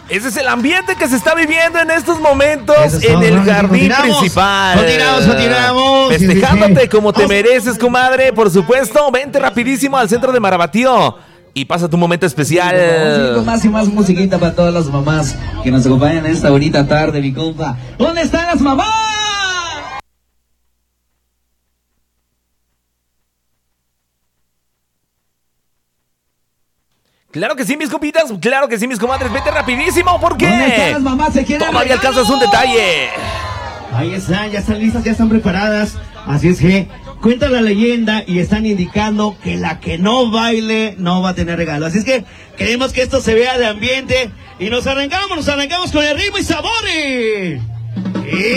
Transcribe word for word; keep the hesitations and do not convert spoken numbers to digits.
Ese es el ambiente que se está viviendo en estos momentos Eso en todo, el ¿no? jardín Continuamos, principal. continuamos, continuamos. Festejándote Sí, sí, sí. como te Vamos. mereces, comadre. Por supuesto, vente rapidísimo al centro de Marabatío y pasa tu momento especial. Vamos a ir con más y más musiquita para todas las mamás que nos acompañan en esta bonita tarde, mi compa. ¿Dónde están las mamás? Claro que sí, mis compitas, claro que sí, mis comadres. Vete rapidísimo, ¿por qué? ¿Dónde están las mamás? ¿Se quieren Todavía regalo? alcanzas un detalle. Ahí están, ya están listas, ya están preparadas. Así es que cuenta la leyenda y están indicando que la que no baile no va a tener regalo. Así es que queremos que esto se vea de ambiente y nos arrancamos, nos arrancamos con el ritmo y sabor. Y...